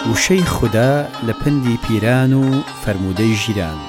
وشەی خوددا لە پندی پیران و فەرموودەی ژیران.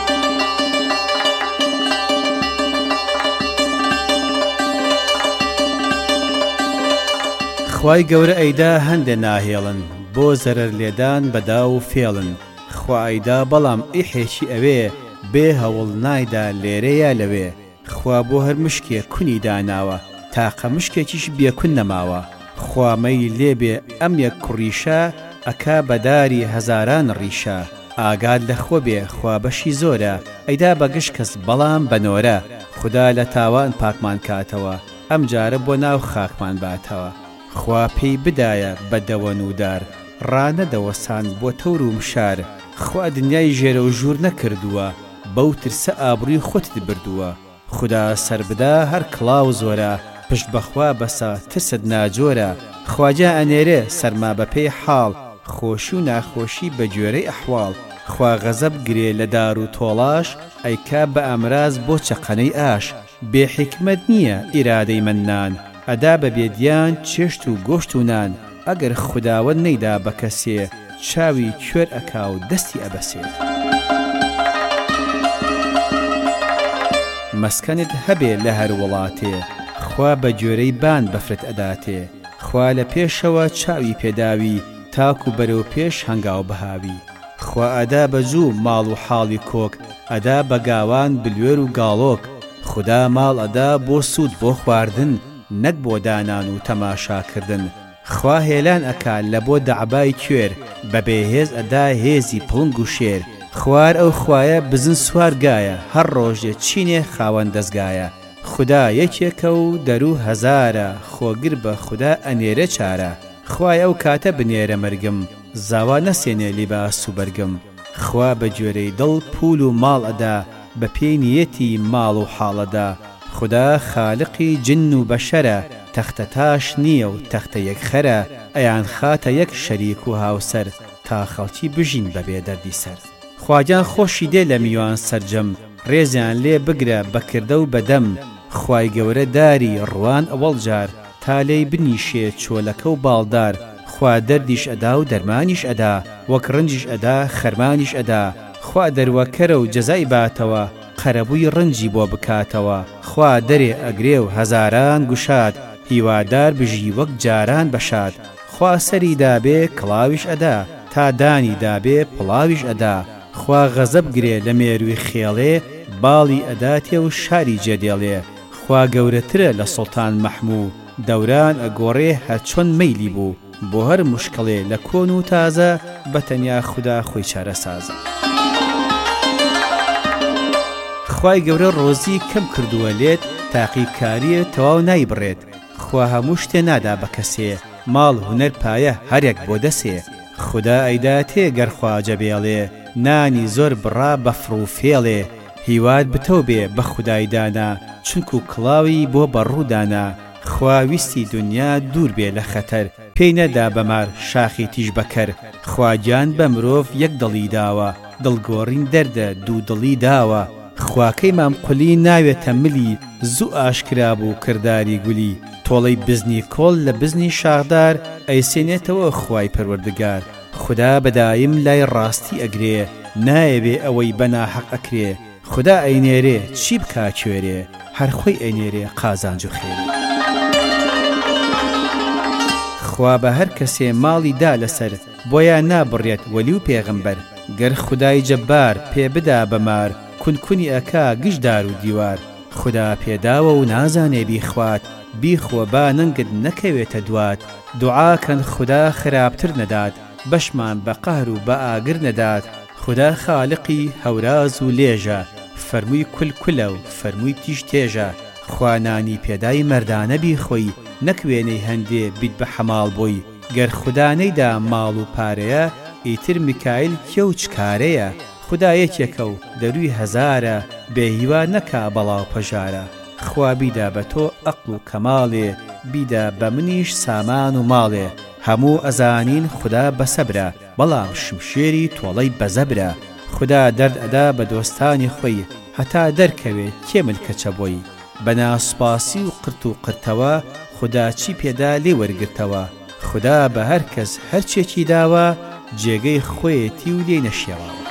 خوای گەورە ئەیدا هەندێ ناهێڵن بۆ زەرەر لێدان بەدا و فێڵن. خوا ئەیدا بەڵام ئیحێکی ئەوێ بێ هەوڵ نایدا لێرەیە لەوێ. خوا بۆ هەر مشکێ کونی داناوە تاقە مشکێکیش بێکون نەماوە. خوامەی لێبێ ئەم یەک کوڕیشە ئەکا بەداری هەزاران ڕیشە. ئاگاد لە خۆ بێ خوا بەشی زۆرە ئەیدا بەگشت کەس بەڵام بەنۆرە. خوددا لە تاوان پاکمان کاتەوە ئەم جارە بۆ ناو خاکمان باتەوە. خوا پێی بدایە بەدەوە نودار ڕانەدەوەسان بۆ تەور و مشار. خوا دنیای ژێرە و ژوور نەکردووە بەو ترسە ئابڕووی خۆتت بردووە. خوددا سەربدا هەر کڵاو زۆرە پشت بەخوا بەسە ترست ناجۆرە. خواجا ئەنێرێ سەرما بە پێی حاڵ خۆشی و ناخۆشی بە گوێرەی ئەحواڵ. خوا غەزەب گرێ لە دار و تۆڵاش ئەیکا بە ئەمراز بۆ چەقەنەی ئاش. بێ حکمت نییە ئیرادەی مننان ئەدا بە بێدیان چێشت و گۆشت و نان. ئەگەر خوداوەند نەیدا بە کەسێ چاوی کوێر ئەکا و دەستی ئەبەسێ. مەسکەنت هەبێ لە هەر وڵاتێ خوا بە گوێرەی بان بەفرت ئەداتێ. خوا لە پێشەوە چاوی پێداوی تاکو بەرەو پێش هەنگاو بەهاوی. خوا ئەدا بەجوو ماڵ و حاڵی کۆک ئەدا بە گاوان بلوێر و گاڵۆک. خوددا ماڵ ئەدا بۆ سوود بۆ خواردن نەک بۆ دانان و تەماشاکردن. خوا هێلان ئەکا لە بۆ دەعبای کوێر بەبێ هێز ئەدا هێزی پڵنگ و شێر. خوار ئەو خوایە بزن سوارگایە هەر ڕۆژێ چینێ خاوەن دەستگایە. خوددا یەکێکە و دەرو هەزارە خۆگر بە خوددا ئەنێرە چارە. خوای ئەو کاتە بنێرە مەرگم زاوا نەسێنێ لیباس و بەرگم. خوا بە گوێرەی دڵ پول و ماڵ ئەدا بە پێی نیەتی ماڵ و حاڵەدا. خوددا خالقی جن و بەشەرە تەختە تاش نییە و تەختە یەک خەرە. ئەیان خاتە یەک شەریک و هاوسەر تا خەڵکی بژین بەبێ دەردی سەر. خواجان خۆشی دێ لە میوان سەرجەم ڕێزیان لێ بگرە بەکردە و بەدەم. خوای گەورە داری ڕوان ئەوەڵ جار تا لێی بنیشێ چۆلەکە و باڵدار. خوا دەردیش ئەدا و دەرمانیش ئەدا وەک ڕنجیش ئەدا خەرمانیش ئەدا. خوا دەروەکەرە و جەزای باتەوە قەرەبووی ڕنجی بۆ بکاتەوە. خوا دەرێ ئەگرێ و هەزاران گوشاد هیوادار بژی وەک جاران بەشاد. خوا سەری دابێ کڵاویش ئەدا تا دانی دابێ پڵاویش ئەدا. خوا غەزەب گرێ لە مێروی خێڵێ باڵی ئەداتێ و شاری جێدێڵێ. خوا گەورەترە لە سوڵتان مەحموو دەوران ئەگۆڕێ هەر چۆن مەیلی بوو. بۆ هەر مشکڵێ لە کۆن و تازە بەتەنیا خوددا خۆی چارەسازە. خوای گەورە ڕۆزی کەم کردووە لێت تاقیکاریە تەواو نایبڕێت. خوا هەموو شتێ نادا بە کەسێ ماڵ هونەر پایە هەرێک بۆ دەسێ. خوددا ئەیدا تێگەر خواجە بێڵێ نانی زۆر بڕا بە فڕوفێڵێ. هیواد بتەو بێ بە خودای دانا چونکو کڵاوی بۆ بەڕوودانا. خوا ویستی دنیا دوور بێ لە خەتەر پێی نەدا بەمار شاخی تیژ بەکەر. خواجان بە مرۆڤ یەک دڵی داوە دڵگۆڕین دەردە دوو دڵی داوە. خواکەی مامقولی ناوێتە ملی زوو ئاشکرا بوو کردداری گولی. تۆڵەی بزنی کۆڵ لە بزنی شاخدار ئەیسێنێتەوە خوای پەروەردگار. خوددا بەدایم لای ڕاستی ئەگرێ نایەوێ ئەوەی بەناحەق ئەکرێ. خوددا ئەینێرێ چی بکا کوێرێ هەر خۆی ئەینێرێ قازانج و خێرێ. خوا بە هەر کەسێ ماڵی دا لەسەر بۆیان نابڕێت وەلی و پێغەمبەر. گەر خودای جەبار پێ بدا بەمار کونکونی ئەکا گشتدار و دیوار. خوددا پێداوە و نازانێ بیخوات بیخۆ با ننگت نەکەوێتە دوات. دوعاکەن خوددا خراپتر نەدات بەشمان بە قەهر و بە ئاگر نەدات. خوددا خالقی هەوراز و لێژە فەرمووی کولکولە و فەرمووی تیژ تێژە. خوانانی پێدای مەردانە بیخۆی نەکوێنەی هەندێ بیت بە حەماڵ بۆی. گەر خوددا نەیدا ماڵ و پارەیە ئیتر میکایل کێ و چکارەیە. خوددا یەکێکە و دەروی هەزارە بێهیوا نەکا بەڵاو پەژارە. خوا بیدا بە تۆ ئەقڵ و کەماڵێ بیدا بە منیش سامان و ماڵێ. هەموو ئەزانین خوددا بەسەبرە بەڵام شمشێری تۆڵەی بەزەبرە. خوددا دەرد ئەدا بە دۆستانی خۆی هەتا دەرکەوێت کێ ملکەچە بۆی. بەناسپاسی و قرت و قرتەوە خوددا چی پێدا لێ وەرگرتەوە. خوددا بە هەر کەس هەرچێکی داوە جێگەی خۆیەتی و لێی نەشێواوە.